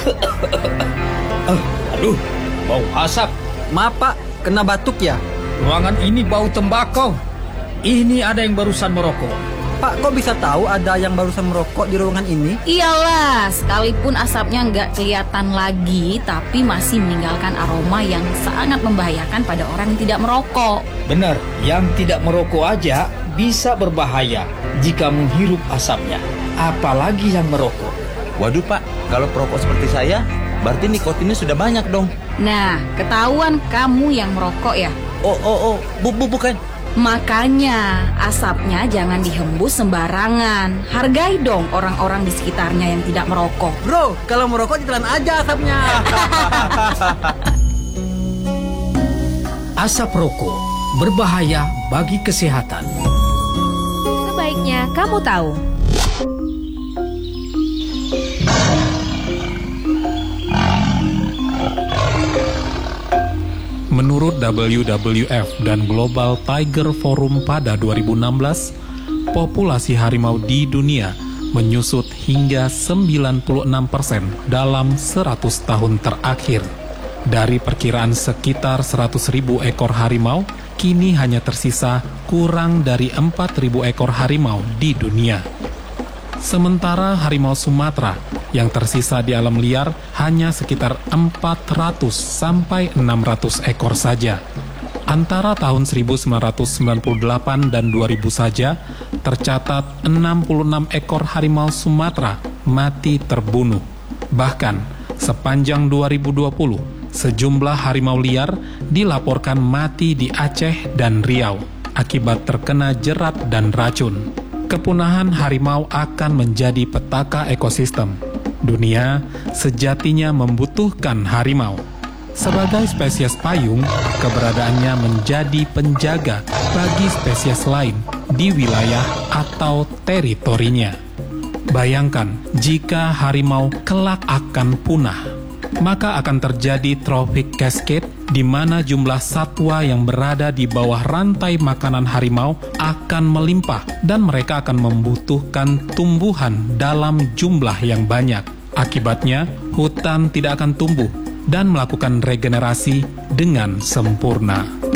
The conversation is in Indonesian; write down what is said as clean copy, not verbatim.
Aduh, bau asap. Maaf Pak, kena batuk ya? Ruangan ini bau tembakau. Ini ada yang barusan merokok. Pak, kok bisa tahu ada yang barusan merokok di ruangan ini? Iyalah, sekalipun asapnya nggak kelihatan lagi, tapi masih meninggalkan aroma yang sangat membahayakan pada orang yang tidak merokok. Benar, yang tidak merokok aja bisa berbahaya jika menghirup asapnya. Apalagi yang merokok. Waduh Pak, kalau perokok seperti saya, berarti nikotinnya sudah banyak dong. Nah, ketahuan kamu yang merokok ya? Bukan. Makanya asapnya jangan dihembus sembarangan. Hargai dong orang-orang di sekitarnya yang tidak merokok. Bro, kalau merokok ditelan aja asapnya. Asap rokok berbahaya bagi kesehatan. Sebaiknya kamu tahu. Menurut WWF dan Global Tiger Forum pada 2016, populasi harimau di dunia menyusut hingga 96% dalam 100 tahun terakhir. Dari perkiraan sekitar 100.000 ekor harimau, kini hanya tersisa kurang dari 4.000 ekor harimau di dunia. Sementara harimau Sumatera yang tersisa di alam liar hanya sekitar 400 sampai 600 ekor saja. Antara tahun 1998 dan 2000 saja, tercatat 66 ekor harimau Sumatera mati terbunuh. Bahkan, sepanjang 2020, sejumlah harimau liar dilaporkan mati di Aceh dan Riau akibat terkena jerat dan racun. Kepunahan harimau akan menjadi petaka ekosistem. Dunia sejatinya membutuhkan harimau. Sebagai spesies payung, keberadaannya menjadi penjaga bagi spesies lain di wilayah atau teritorinya. Bayangkan jika harimau kelak akan punah, maka akan terjadi trophic cascade di mana jumlah satwa yang berada di bawah rantai makanan harimau akan melimpah dan mereka akan membutuhkan tumbuhan dalam jumlah yang banyak. Akibatnya, hutan tidak akan tumbuh dan melakukan regenerasi dengan sempurna.